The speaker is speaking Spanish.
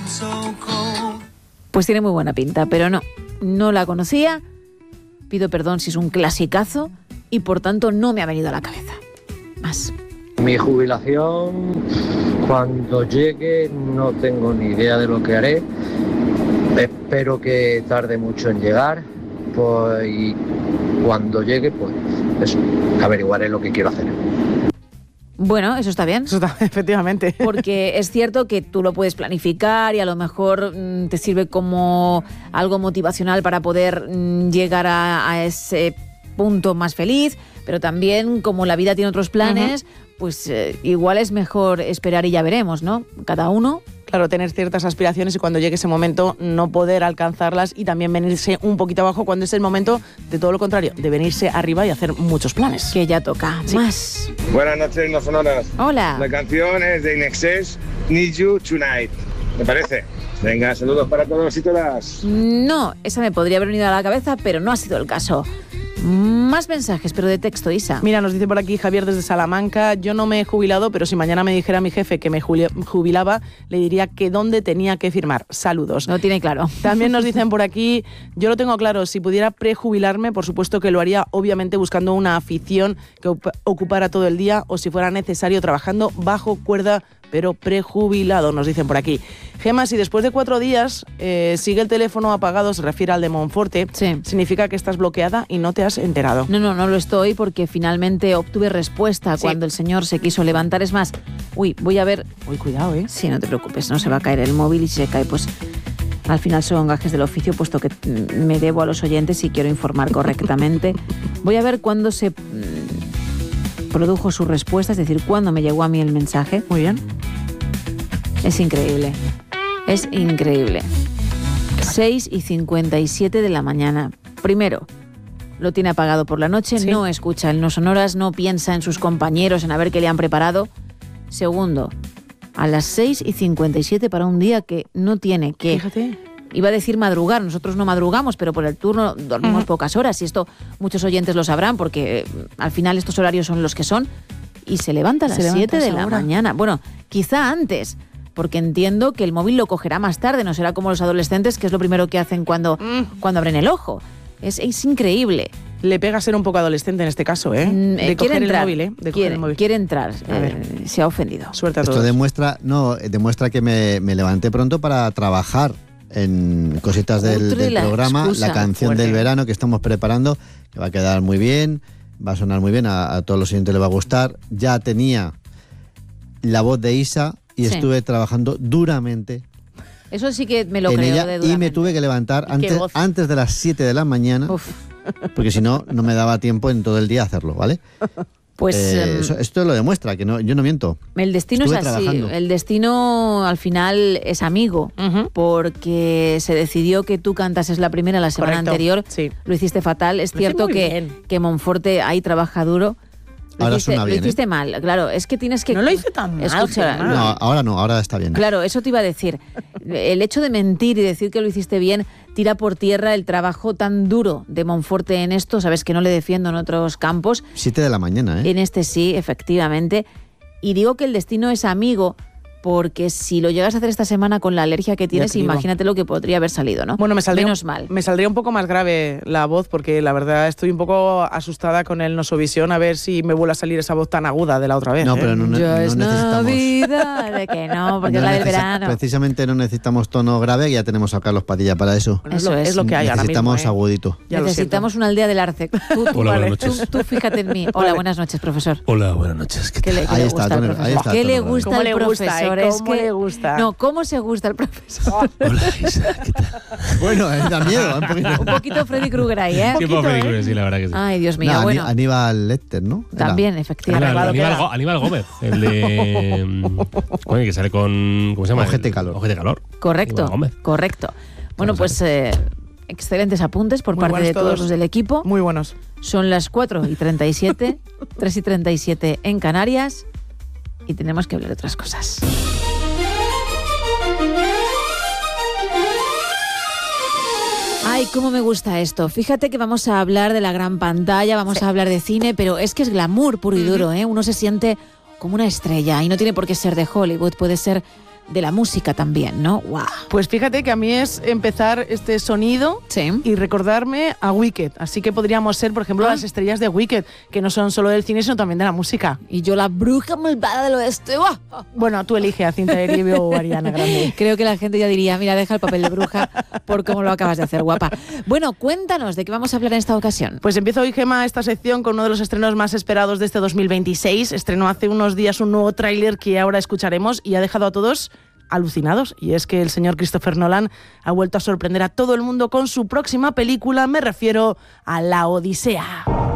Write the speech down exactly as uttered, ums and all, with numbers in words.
Pues tiene muy buena pinta, pero no, no la conocía. Pido perdón si es un clasicazo y por tanto no me ha venido a la cabeza. Más. Mi jubilación, cuando llegue, no tengo ni idea de lo que haré. Espero que tarde mucho en llegar, pues, y cuando llegue, pues eso, averiguaré lo que quiero hacer. Bueno, eso está bien. Eso está, efectivamente. Porque es cierto que tú lo puedes planificar y a lo mejor mmm, te sirve como algo motivacional para poder mmm, llegar a, a ese punto más feliz, pero también como la vida tiene otros planes, uh-huh. pues eh, igual es mejor esperar y ya veremos, ¿no? Cada uno. Claro, tener ciertas aspiraciones y cuando llegue ese momento no poder alcanzarlas y también venirse un poquito abajo cuando es el momento de todo lo contrario, de venirse arriba y hacer muchos planes. Que ya toca. Sí. Más. Buenas noches, no sonoras. Hola. La canción es de In Excess, Need You Tonight. ¿Te parece? Venga, saludos para todos y todas. No, esa me podría haber venido a la cabeza, pero no ha sido el caso. Más mensajes, pero de texto, Isa. Mira, nos dice por aquí Javier desde Salamanca: yo no me he jubilado, pero si mañana me dijera mi jefe que me jubilaba, le diría que dónde tenía que firmar. Saludos. No tiene claro. También nos dicen por aquí: yo lo tengo claro, si pudiera prejubilarme, por supuesto que lo haría, obviamente buscando una afición que ocupara todo el día o si fuera necesario trabajando bajo cuerda, pero prejubilado, nos dicen por aquí. Gema, si después de cuatro días eh, sigue el teléfono apagado, se refiere al de Monforte, sí. significa que estás bloqueada y no te has enterado. No, no, no lo estoy porque finalmente obtuve respuesta sí. cuando el señor se quiso levantar. Es más, uy, voy a ver... Uy, cuidado, ¿eh? Sí, no te preocupes, no se va a caer el móvil y si se cae, pues al final son gajes del oficio, puesto que me debo a los oyentes y quiero informar correctamente. Voy a ver cuándo se produjo su respuesta, es decir, cuándo me llegó a mí el mensaje. Muy bien. Es increíble. Es increíble. seis y cincuenta y siete de la mañana. Primero, lo tiene apagado por la noche, ¿sí? No escucha el No Sonoras, no piensa en sus compañeros, en a ver qué le han preparado. Segundo, a las seis y cincuenta y siete para un día que no tiene que... Fíjate. Iba a decir madrugar, nosotros no madrugamos, pero por el turno dormimos uh-huh. pocas horas y esto muchos oyentes lo sabrán porque al final estos horarios son los que son y se levanta a las siete de la mañana. Bueno, quizá antes, porque entiendo que el móvil lo cogerá más tarde, no será como los adolescentes, que es lo primero que hacen cuando, mm. cuando abren el ojo. Es, es increíble. Le pega ser un poco adolescente en este caso, ¿eh? Mm, de coger entrar, el móvil, ¿eh? De quiere, coger el móvil. Quiere entrar. Eh, se ha ofendido. Suerte a todos. Esto demuestra, no, demuestra que me, me levanté pronto para trabajar en cositas del, del la programa, excusa. La canción Fuerte. Del verano que estamos preparando, que va a quedar muy bien, va a sonar muy bien, a, a todos los oyentes les va a gustar. Ya tenía la voz de Isa y sí. estuve trabajando duramente. Eso sí que me lo creo ella, de duramente. Y me tuve que levantar antes, antes de las siete de la mañana, Uf. porque si no, no me daba tiempo en todo el día hacerlo, ¿vale? Pues eh, eso, esto lo demuestra, que no, yo no miento. El destino Estuve es así. Trabajando. El destino al final es amigo, uh-huh. porque se decidió que tú cantases la primera la semana Correcto. anterior. Sí. Lo hiciste fatal. Es lo cierto que, que Monforte ahí trabaja duro. Lo ahora hiciste, suena bien, lo hiciste ¿eh? mal, claro. Es que tienes que... No lo hice tan mal. Escucha, no, ahora no, ahora está bien. Claro, eso te iba a decir. El hecho de mentir y decir que lo hiciste bien tira por tierra el trabajo tan duro de Monforte en esto. Sabes que no le defiendo en otros campos. Siete de la mañana, ¿eh? En este sí, efectivamente. Y digo que el destino es amigo, porque si lo llegas a hacer esta semana con la alergia que tienes, imagínate lo que podría haber salido, ¿no? Bueno, me saldría, Menos mal. Me saldría un poco más grave la voz, porque la verdad estoy un poco asustada con el Nosovisión, a ver si me vuelve a salir esa voz tan aguda de la otra vez. No, ¿eh? pero no, no, ya no es necesitamos... Navidad, de que no, porque no es la del verano. Precisamente no necesitamos tono grave, que ya tenemos a Carlos Padilla para eso. Bueno, eso es, es lo que hay ahora mismo. Necesitamos ¿eh? agudito. Ya necesitamos una aldea del Arce. Tú, tú, Hola, vale. buenas noches. Tú, tú fíjate en mí. Hola, vale. Buenas noches, profesor. Hola, buenas noches. ¿Qué, ¿Qué le, qué ahí le está, gusta al tono, profesor? ahí está, ¿Qué le grave. gusta al profesor? Eh? Es ¿Cómo que... le gusta? No, ¿cómo se gusta el profesor? Hola, Isa, ¿qué tal? Bueno, eh, da miedo. Un poquito, un poquito Freddy Krueger ahí, ¿eh? Sí, un poquito, Freddy ¿eh? Krueger, sí, la verdad que sí. Ay, Dios mío, no, bueno. Aníbal Lecter, ¿no? Era. También, efectivamente. Aníbal, Aníbal, Aníbal Gómez, el de... Bueno, que sale con... ¿Cómo se llama? Ojete Calor. Ojete Calor. Correcto, correcto. Bueno, pues eh, excelentes apuntes por Muy parte de todos. todos los del equipo. Muy buenos. Son las cuatro y treinta y siete, tres y treinta y siete en Canarias y tenemos que hablar de otras cosas. Ay, cómo me gusta esto. Fíjate que vamos a hablar de la gran pantalla, vamos sí. a hablar de cine, pero es que es glamour puro y duro, ¿eh? Uno se siente como una estrella y no tiene por qué ser de Hollywood, puede ser de la música también, ¿no? ¡Wow! Pues fíjate que a mí es empezar este sonido sí. y recordarme a Wicked. Así que podríamos ser, por ejemplo, ah. las estrellas de Wicked, que no son solo del cine, sino también de la música. Y yo la bruja malvada del oeste. ¡Wow! Bueno, tú eliges a Cinta de Grivio o Ariana Grande. Creo que la gente ya diría, mira, deja el papel de bruja por cómo lo acabas de hacer, guapa. Bueno, cuéntanos, ¿de qué vamos a hablar en esta ocasión? Pues empiezo hoy, Gemma, esta sección con uno de los estrenos más esperados de este dos mil veintiséis. Estrenó hace unos días un nuevo tráiler que ahora escucharemos y ha dejado a todos alucinados. Y es que el señor Christopher Nolan ha vuelto a sorprender a todo el mundo con su próxima película. Me refiero a La Odisea.